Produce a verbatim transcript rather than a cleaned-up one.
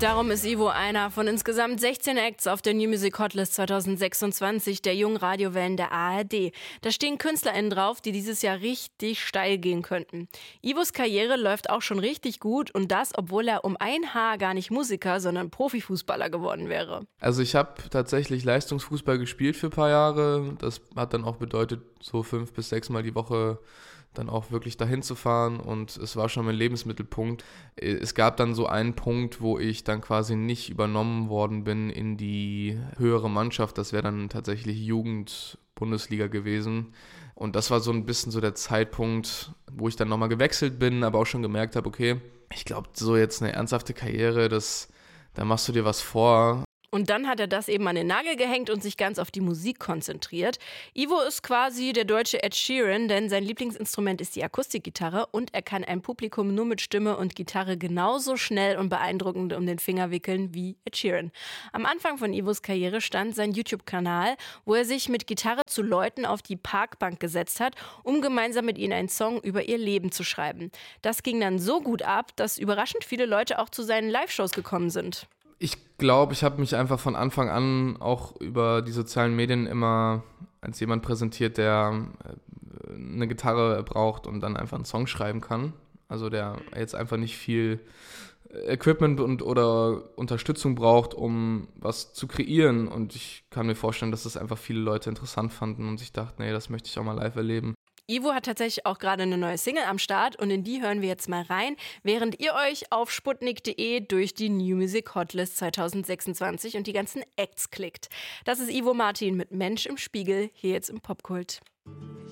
Darum ist Ivo einer von insgesamt sechzehn Acts auf der New Music Hotlist zwanzig sechsundzwanzig der jungen Radiowellen der A R D. Da stehen KünstlerInnen drauf, die dieses Jahr richtig steil gehen könnten. Ivos Karriere läuft auch schon richtig gut und das, obwohl er um ein Haar gar nicht Musiker, sondern Profifußballer geworden wäre. Also ich habe tatsächlich Leistungsfußball gespielt für ein paar Jahre. Das hat dann auch bedeutet, so fünf bis sechs Mal die Woche dann auch wirklich dahin zu fahren und es war schon mein Lebensmittelpunkt. Es gab dann so einen Punkt, wo ich dann quasi nicht übernommen worden bin in die höhere Mannschaft. Das wäre dann tatsächlich Jugend-Bundesliga gewesen und das war so ein bisschen so der Zeitpunkt, wo ich dann nochmal gewechselt bin, aber auch schon gemerkt habe, okay, ich glaube, so jetzt eine ernsthafte Karriere, das, da machst du dir was vor. Und dann hat er das eben an den Nagel gehängt und sich ganz auf die Musik konzentriert. Ivo ist quasi der deutsche Ed Sheeran, denn sein Lieblingsinstrument ist die Akustikgitarre und er kann ein Publikum nur mit Stimme und Gitarre genauso schnell und beeindruckend um den Finger wickeln wie Ed Sheeran. Am Anfang von Ivos Karriere stand sein YouTube-Kanal, wo er sich mit Gitarre zu Leuten auf die Parkbank gesetzt hat, um gemeinsam mit ihnen einen Song über ihr Leben zu schreiben. Das ging dann so gut ab, dass überraschend viele Leute auch zu seinen Live-Shows gekommen sind. Ich glaube, ich habe mich einfach von Anfang an auch über die sozialen Medien immer als jemand präsentiert, der eine Gitarre braucht und dann einfach einen Song schreiben kann. Also der jetzt einfach nicht viel Equipment und oder Unterstützung braucht, um was zu kreieren. Und ich kann mir vorstellen, dass das einfach viele Leute interessant fanden und sich dachten, nee, das möchte ich auch mal live erleben. Ivo hat tatsächlich auch gerade eine neue Single am Start und in die hören wir jetzt mal rein, während ihr euch auf sputnik punkt de durch die New Music Hotlist zwanzig sechsundzwanzig und die ganzen Acts klickt. Das ist Ivo Martin mit Mensch im Spiegel, hier jetzt im Popkult.